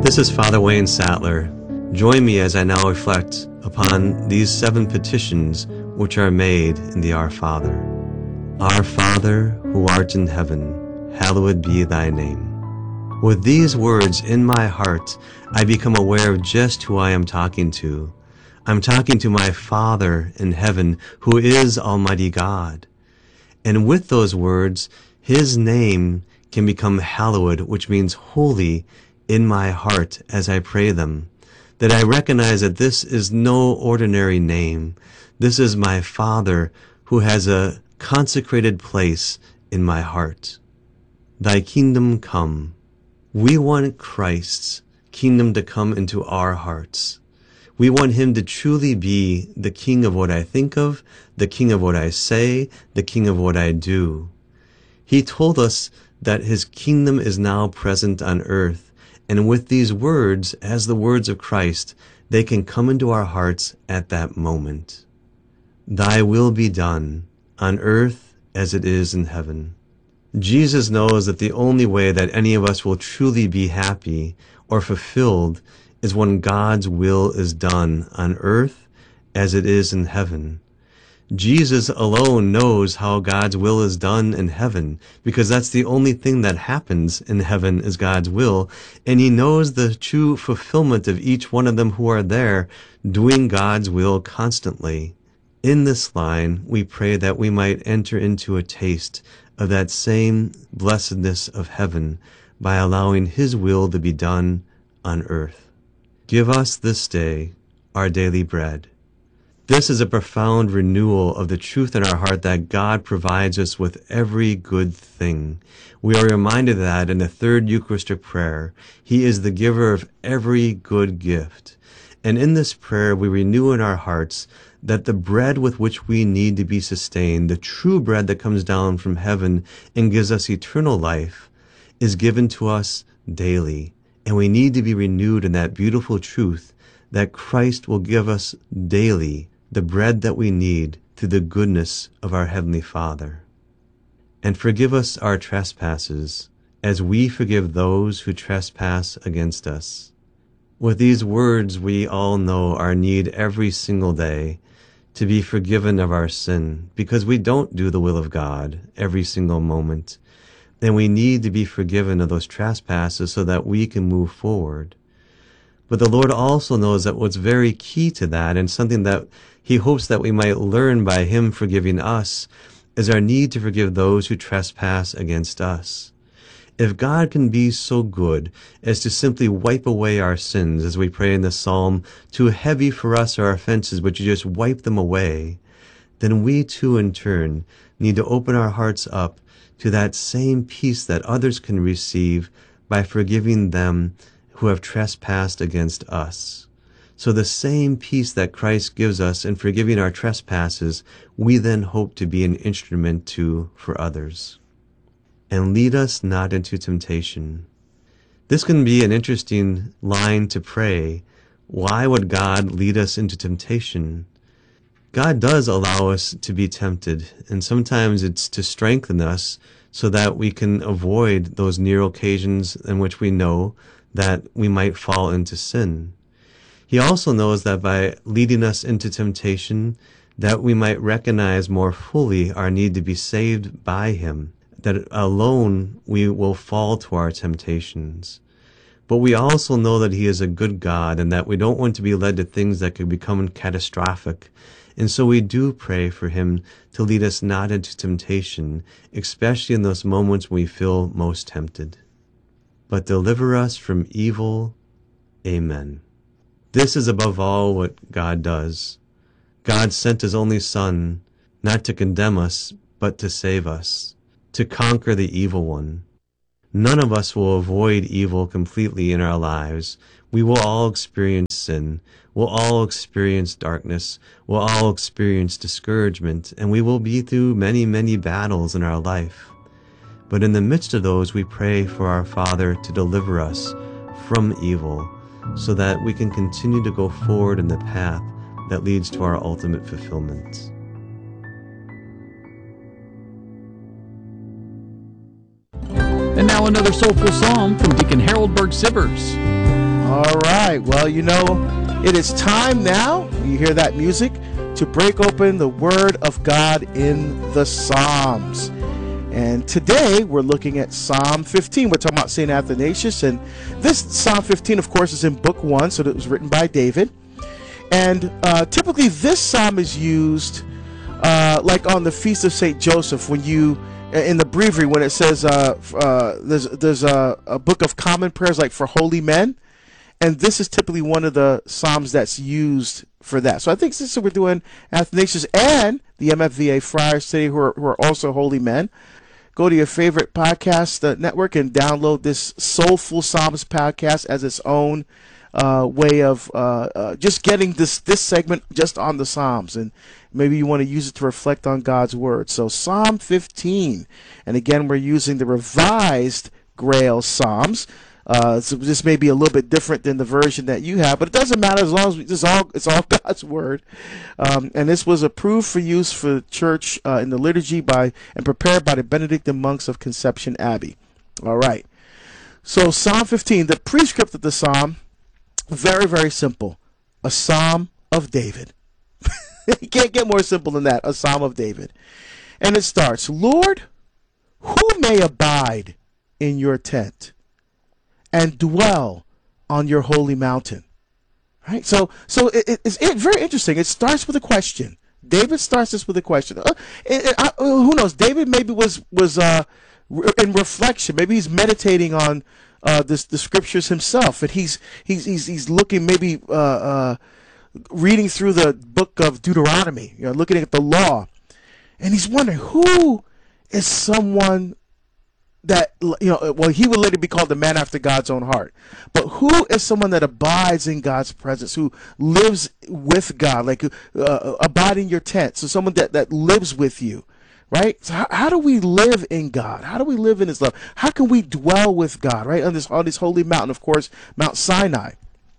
This is Father Wayne Sattler. Join me as I now reflect upon these 7 petitions which are made in the Our Father. Our Father, who art in heaven, hallowed be thy name. With these words in my heart, I become aware of just who I am talking to. I'm talking to my Father in heaven, who is Almighty God. And with those words, His name can become hallowed, which means holy, in my heart as I pray them. That I recognize that this is no ordinary name. This is my Father who has a consecrated place in my heart. Thy kingdom come. We want Christ's kingdom to come into our hearts. We want Him to truly be the King of what I think of, the King of what I say, the King of what I do. He told us that His kingdom is now present on earth, and with these words, as the words of Christ, they can come into our hearts at that moment. Thy will be done, on earth as it is in heaven. Jesus knows that the only way that any of us will truly be happy or fulfilled is when God's will is done on earth as it is in heaven. Jesus alone knows how God's will is done in heaven, because that's the only thing that happens in heaven is God's will, and He knows the true fulfillment of each one of them who are there doing God's will constantly. In this line, we pray that we might enter into a taste of that same blessedness of heaven by allowing His will to be done on earth. Give us this day our daily bread. This is a profound renewal of the truth in our heart that God provides us with every good thing. We are reminded that in the 3rd Eucharistic prayer, He is the giver of every good gift. And in this prayer, we renew in our hearts that the bread with which we need to be sustained, the true bread that comes down from heaven and gives us eternal life, is given to us daily. And we need to be renewed in that beautiful truth that Christ will give us daily the bread that we need through the goodness of our Heavenly Father. And forgive us our trespasses, as we forgive those who trespass against us. With these words, we all know our need every single day to be forgiven of our sin, because we don't do the will of God every single moment. And we need to be forgiven of those trespasses so that we can move forward. But the Lord also knows that what's very key to that, and something that He hopes that we might learn by Him forgiving us, is our need to forgive those who trespass against us. If God can be so good as to simply wipe away our sins, as we pray in the psalm, too heavy for us are our offenses, but You just wipe them away, then we too in turn need to open our hearts up to that same peace that others can receive by forgiving them who have trespassed against us. So the same peace that Christ gives us in forgiving our trespasses, we then hope to be an instrument to for others. And lead us not into temptation. This can be an interesting line to pray. Why would God lead us into temptation? God does allow us to be tempted, and sometimes it's to strengthen us so that we can avoid those near occasions in which we know that we might fall into sin. He also knows that by leading us into temptation, that we might recognize more fully our need to be saved by Him, that alone we will fall to our temptations. But we also know that He is a good God and that we don't want to be led to things that could become catastrophic. And so we do pray for Him to lead us not into temptation, especially in those moments when we feel most tempted. But deliver us from evil. Amen. This is above all what God does. God sent His only Son, not to condemn us, but to save us, to conquer the evil one. None of us will avoid evil completely in our lives. We will all experience sin. We'll all experience darkness. We'll all experience discouragement, and we will be through many, many battles in our life. But in the midst of those, we pray for our Father to deliver us from evil so that we can continue to go forward in the path that leads to our ultimate fulfillment. And now another soulful psalm from Deacon Harold Berg-Sivers. All right. Well, it is time now. You hear that music to break open the Word of God in the Psalms. And today we're looking at Psalm 15. We're talking about St. Athanasius. And this Psalm 15, of course, is in Book 1, so it was written by David. And typically this psalm is used like on the Feast of St. Joseph, when you, in the breviary, when it says there's a book of common prayers like for holy men. And this is typically one of the psalms that's used for that. So I think since we're doing Athanasius and the MFVA friars today, who are also holy men, go to your favorite podcast network and download this Soulful Psalms podcast as its own way of just getting this segment just on the Psalms. And maybe you want to use it to reflect on God's Word. So Psalm 15. And again, we're using the Revised Grail Psalms. So this may be a little bit different than the version that you have, but it doesn't matter as long as it's all God's Word. And this was approved for use for the church in the liturgy and prepared by the Benedictine monks of Conception Abbey. All right. So Psalm 15, the prescript of the psalm, very, very simple. A psalm of David. You can't get more simple than that. A psalm of David. And it starts, Lord, who may abide in your tent and dwell on your holy mountain? Right? So it's very interesting. It starts with a question. David starts this with a question. Who knows? David maybe was in reflection. Maybe he's meditating on the scriptures himself, and he's looking, maybe reading through the book of Deuteronomy, looking at the law, and he's wondering, who is someone that, well, he would later be called the man after God's own heart. But who is someone that abides in God's presence, who lives with God, like abide in your tent? So someone that lives with you, right? So how do we live in God? How do we live in His love? How can we dwell with God, right? On this holy mountain, of course, Mount Sinai.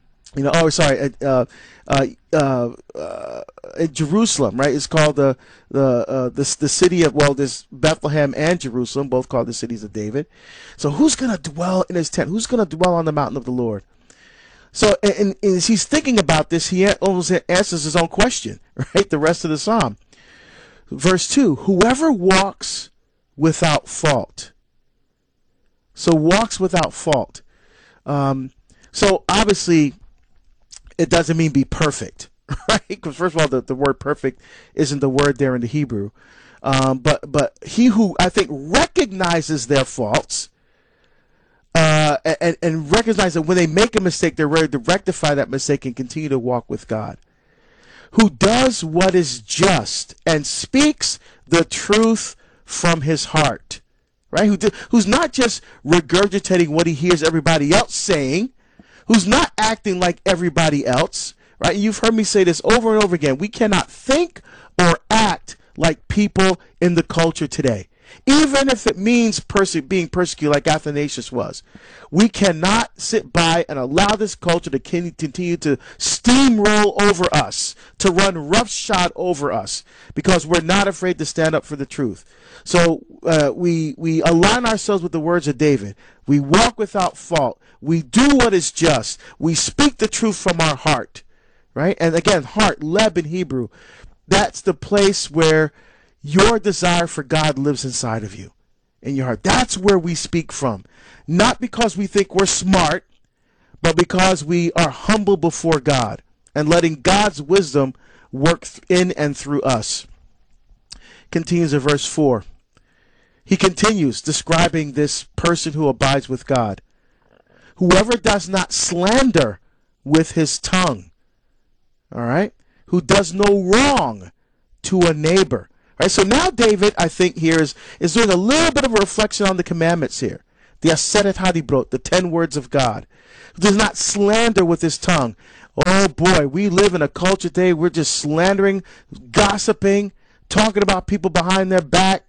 Jerusalem, right? It's called the city of, well, there's Bethlehem and Jerusalem, both called the cities of David. So who's going to dwell in His tent? Who's going to dwell on the mountain of the Lord? So, and as he's thinking about this, he almost answers his own question, right? The rest of the psalm. Verse 2, whoever walks without fault. So walks without fault. So obviously, it doesn't mean be perfect, right? Because first of all, the word perfect isn't the word there in the Hebrew. But he who, I think, recognizes their faults and recognize that when they make a mistake, they're ready to rectify that mistake and continue to walk with God. Who does what is just and speaks the truth from his heart, right? Who's not just regurgitating what he hears everybody else saying, who's not acting like everybody else, right? You've heard me say this over and over again. We cannot think or act like people in the culture today, even if it means being persecuted like Athanasius was. We cannot sit by and allow this culture to continue to steamroll over us, to run roughshod over us, because we're not afraid to stand up for the truth. So we align ourselves with the words of David. We walk without fault. We do what is just. We speak the truth from our heart, right? And again, heart, leb in Hebrew, that's the place where your desire for God lives inside of you, in your heart. That's where we speak from. Not because we think we're smart, but because we are humble before God and letting God's wisdom work in and through us. Continues in verse 4. He continues describing this person who abides with God. Whoever does not slander with his tongue, all right, who does no wrong to a neighbor. All right, so now David, I think, here is doing a little bit of a reflection on the commandments here. The Aseret Hadibrot, the 10 words of God. Who does not slander with his tongue. Oh boy, we live in a culture today, we're just slandering, gossiping, talking about people behind their back.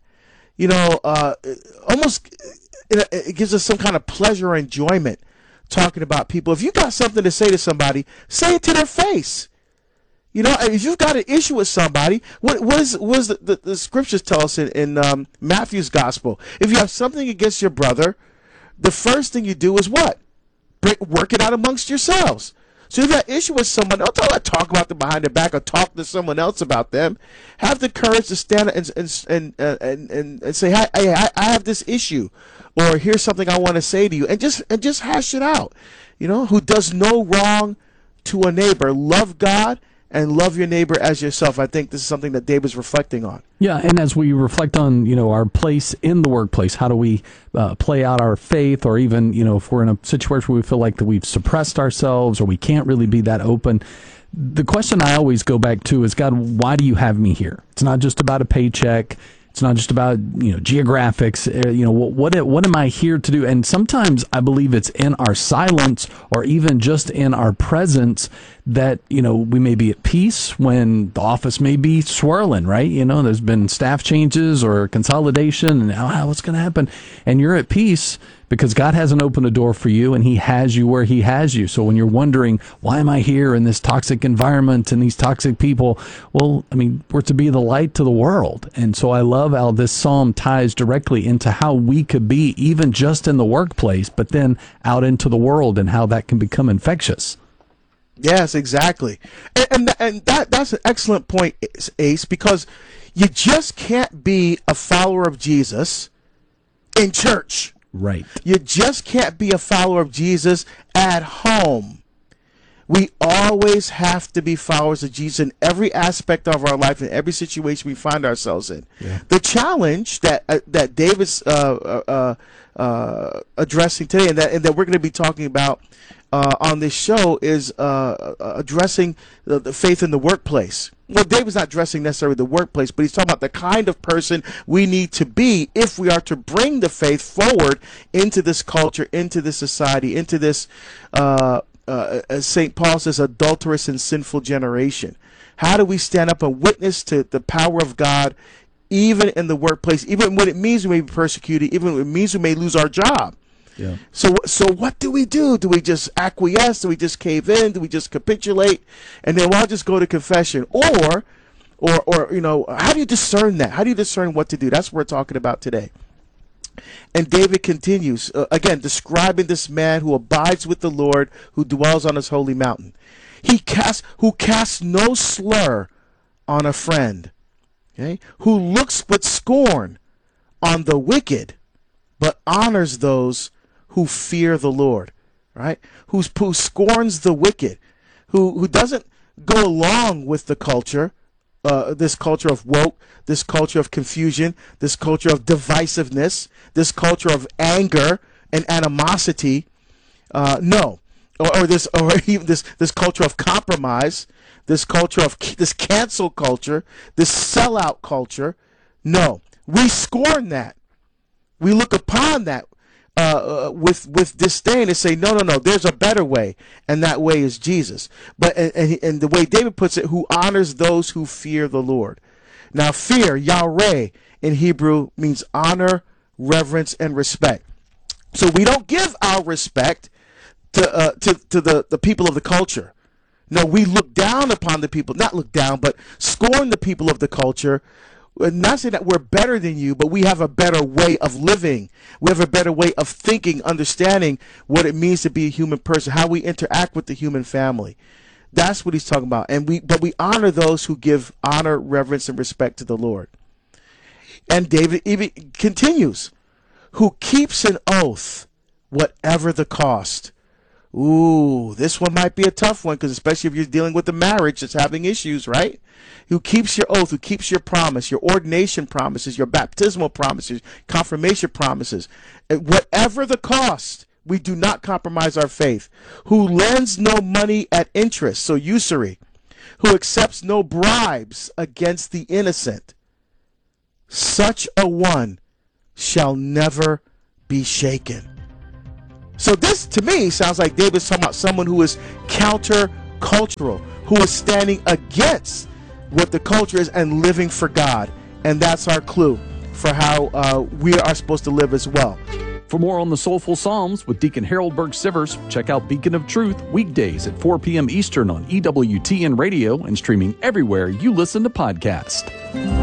Almost it gives us some kind of pleasure or enjoyment talking about people. If you got something to say to somebody, say it to their face. If you've got an issue with somebody, what does the scriptures tell us in Matthew's gospel? If you have something against your brother, the first thing you do is what? work it out amongst yourselves. So if you have that issue with someone, don't talk about them behind their back or talk to someone else about them. Have the courage to stand and say, hey, I have this issue, or here's something I want to say to you, and just hash it out. Who does no wrong to a neighbor. Love God and love your neighbor as yourself. I think this is something that David's reflecting on. Yeah, and as we reflect on, our place in the workplace, how do we play out our faith, or even, if we're in a situation where we feel like that we've suppressed ourselves or we can't really be that open, the question I always go back to is, God, why do you have me here? It's not just about a paycheck. It's not just about, geographics. What am I here to do? And sometimes I believe it's in our silence, or even just in our presence, that, we may be at peace when the office may be swirling, right? There's been staff changes or consolidation, and now what's going to happen? And you're at peace because God hasn't opened a door for you, and he has you where he has you. So when you're wondering, why am I here in this toxic environment and these toxic people? Well, we're to be the light to the world. And so I love how this psalm ties directly into how we could be, even just in the workplace, but then out into the world, and how that can become infectious. Yes, exactly. And that's an excellent point, Ace, because you just can't be a follower of Jesus in church. Right. You just can't be a follower of Jesus at home. We always have to be followers of Jesus in every aspect of our life, in every situation we find ourselves in. Yeah. The challenge that David's addressing today, and that we're going to be talking about on this show, is addressing the faith in the workplace. Well, David's not addressing necessarily the workplace, but he's talking about the kind of person we need to be if we are to bring the faith forward into this culture, into this society, into this, as St. Paul says, adulterous and sinful generation. How do we stand up and witness to the power of God, even in the workplace, even when it means we may be persecuted, even when it means we may lose our job? Yeah. So what do we do? Do we just acquiesce? Do we just cave in? Do we just capitulate? And then I'll just go to confession? Or how do you discern that? How do you discern what to do? That's what we're talking about today. And David continues, again, describing this man who abides with the Lord, who dwells on his holy mountain. Who casts no slur on a friend, okay? Who looks with scorn on the wicked, but honors those who fear the Lord, right? Who scorns the wicked, who doesn't go along with the culture, this culture of woke, this culture of confusion, this culture of divisiveness, this culture of anger and animosity. No, or even this culture of compromise, this culture of this cancel culture, this sellout culture. No, we scorn that. We look upon that with disdain and say, no, there's a better way, and that way is Jesus. But and the way David puts it, who honors those who fear the Lord. Now, fear, Yahweh, in Hebrew means honor, reverence, and respect. So we don't give our respect to the people of the culture. No, we look down upon the people, not look down, but scorn the people of the culture. Not saying that we're better than you, but we have a better way of living. We have a better way of thinking, understanding what it means to be a human person, how we interact with the human family. That's what he's talking about. But we honor those who give honor, reverence, and respect to the Lord. And David even continues, who keeps an oath, whatever the cost. Ooh, this one might be a tough one, because especially if you're dealing with a marriage that's having issues, right? Who keeps your oath, who keeps your promise, your ordination promises, your baptismal promises, confirmation promises. Whatever the cost, we do not compromise our faith. Who lends no money at interest, so usury. Who accepts no bribes against the innocent. Such a one shall never be shaken. So this, to me, sounds like David's talking about someone who is counter-cultural, who is standing against what the culture is and living for God. And that's our clue for how we are supposed to live as well. For more on the Soulful Psalms with Deacon Harold Burke-Sivers, check out Beacon of Truth weekdays at 4 p.m. Eastern on EWTN Radio and streaming everywhere you listen to podcasts.